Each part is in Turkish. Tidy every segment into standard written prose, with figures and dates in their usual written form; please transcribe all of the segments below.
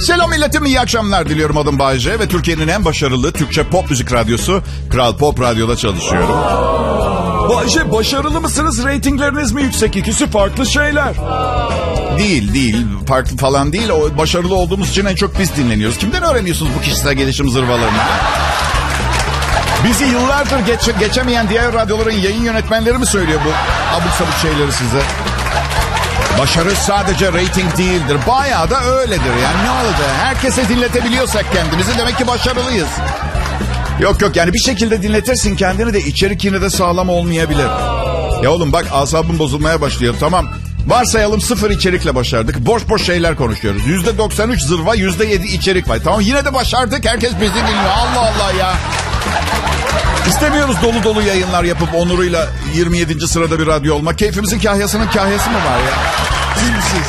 Selam milletim, iyi akşamlar diliyorum. Adım Bayece ve Türkiye'nin en başarılı Türkçe pop müzik radyosu Kral Pop Radyo'da çalışıyorum. Bayece, başarılı mısınız? Reytingleriniz mi yüksek? İkisi farklı şeyler. Değil. Farklı falan değil. O başarılı olduğumuz için en çok biz dinleniyoruz. Kimden öğreniyorsunuz bu kişisel gelişim zırvalarını? Bizi yıllardır geçemeyen diğer radyoların yayın yönetmenleri mi söylüyor bu abuk sabuk şeyleri size? Başarı sadece reyting değildir. Bayağı da öyledir. Yani ne olacak? Herkese dinletebiliyorsak kendimizi demek ki başarılıyız. Yok yani bir şekilde dinletirsin kendini de içerik yine de sağlam olmayabilir. Ya oğlum bak, asabım bozulmaya başlıyor. Tamam, varsayalım 0 içerikle başardık. Boş şeyler konuşuyoruz. %93 zırva, %7 içerik var. Tamam, yine de başardık. Herkes bizi dinliyor. Allah Allah ya. İstemiyoruz dolu yayınlar yapıp onuruyla 27. sırada bir radyo olmak. Keyfimizin kahyasının kahyası mı var ya? Siz.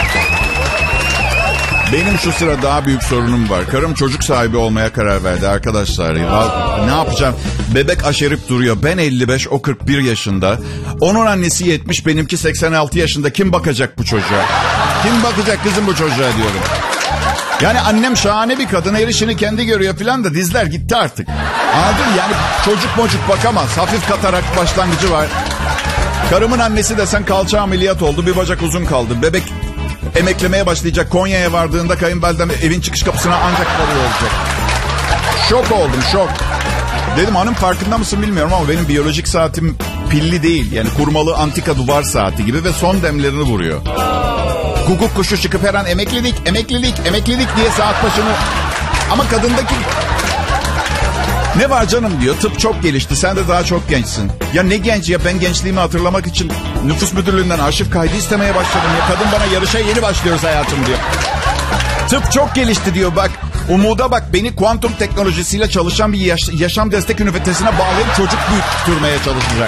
Benim şu sıra daha büyük sorunum var. Karım çocuk sahibi olmaya karar verdi arkadaşlar. Ne yapacağım? Bebek aşerip duruyor. Ben 55, o 41 yaşında. Onun annesi 70, benimki 86 yaşında. Kim bakacak bu çocuğa? Kim bakacak kızım bu çocuğa diyorum. Yani annem şahane bir kadın. Her işini kendi görüyor falan da dizler gitti artık. Anladın? Yani çocuk bakamaz. Hafif katarak başlangıcı var. Karımın annesi desen kalça ameliyat oldu. Bir bacak uzun kaldı. Bebek emeklemeye başlayacak. Konya'ya vardığında kayınvalidem evin çıkış kapısına ancak varıyor olacak. Şok oldum, şok. Dedim hanım farkında mısın bilmiyorum ama benim biyolojik saatim pilli değil. Yani kurmalı antika duvar saati gibi ve son demlerini vuruyor. Guguk kuşu çıkıp her an emeklilik diye saat başını... Ama kadındaki... Ne var canım diyor, tıp çok gelişti, sen de daha çok gençsin. Ya ne genç ya, ben gençliğimi hatırlamak için nüfus müdürlüğünden arşiv kaydı istemeye başladım ya. Kadın bana yarışa yeni başlıyoruz hayatım diyor. Tıp çok gelişti diyor bak. Umuda bak, beni kuantum teknolojisiyle çalışan bir yaşam destek ünitesine bağlayıp çocuk büyütürmeye çalışacak.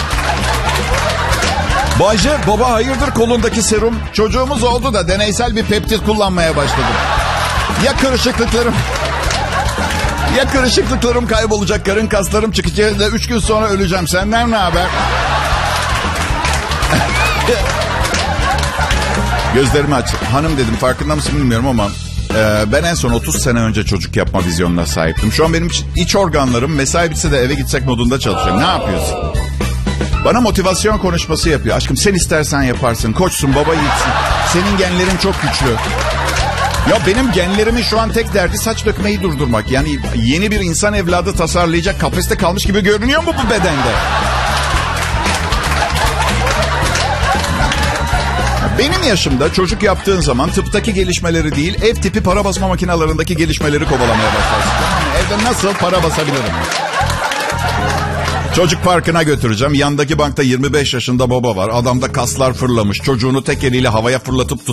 Bayce, baba hayırdır kolundaki serum? Çocuğumuz oldu da deneysel bir peptit kullanmaya başladım. Ya kırışıklıklarım kaybolacak, karın kaslarım çıkacak da 3 gün sonra öleceğim. Senden ne haber? Gözlerimi aç. Hanım dedim, farkında mısın bilmiyorum ama ben en son 30 sene önce çocuk yapma vizyonuna sahiptim. Şu an benim iç organlarım mesai bitse de eve gitsek modunda çalışıyor. Ne yapıyorsun? Bana motivasyon konuşması yapıyor. Aşkım sen istersen yaparsın. Koçsun, baba yiğitsin. Senin genlerin çok güçlü. Ya benim genlerimin şu an tek derdi saç dökmeyi durdurmak. Yani yeni bir insan evladı tasarlayacak kapasite kalmış gibi görünüyor mu bu bedende? Benim yaşımda çocuk yaptığın zaman tıptaki gelişmeleri değil, ev tipi para basma makinelerindeki gelişmeleri kovalamaya başlarsın. Evde nasıl para basabilirim? Çocuk parkına götüreceğim. Yandaki bankta 25 yaşında baba var. Adamda kaslar fırlamış. Çocuğunu tek eliyle havaya fırlatıp